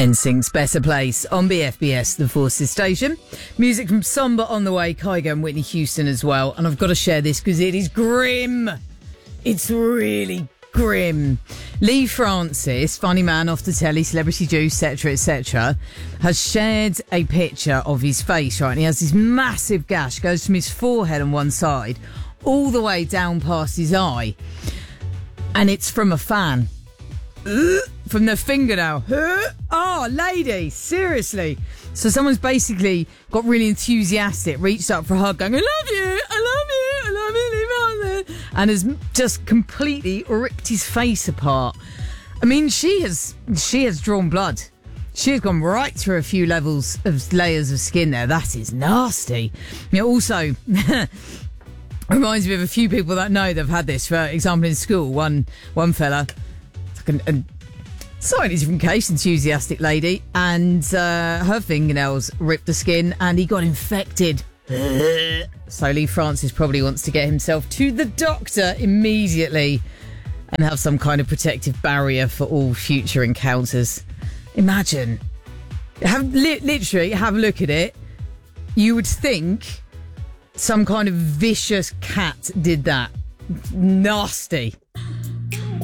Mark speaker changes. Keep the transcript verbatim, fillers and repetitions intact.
Speaker 1: N Sync's Better Place on B F B S, the Forces station. Music from Somber on the way, Kygo and Whitney Houston as well. And I've got to share this because it is grim. It's really grim. Lee Francis, funny man off the telly, celebrity juice, et cetera, et cetera, has shared a picture of his face, right? And he has this massive gash, goes from his forehead on one side all the way down past his eye. And it's from a fan. From the fingernail. Oh, lady, seriously. So someone's basically got really enthusiastic, reached up for a hug, going, I love you, I love you, I love you, Lee Francis, and has just completely ripped his face apart. I mean, she has she has drawn blood. She has gone right through a few levels of layers of skin there. That is nasty. You know, also reminds me of a few people that know they've had this. For example, in school, one one fella, like a, a slightly different case, enthusiastic lady, and uh, her fingernails ripped the skin and he got infected. So Lee Francis probably wants to get himself to the doctor immediately and have some kind of protective barrier for all future encounters. Imagine. Have li- literally have a look at it. You would think some kind of vicious cat did that. Nasty.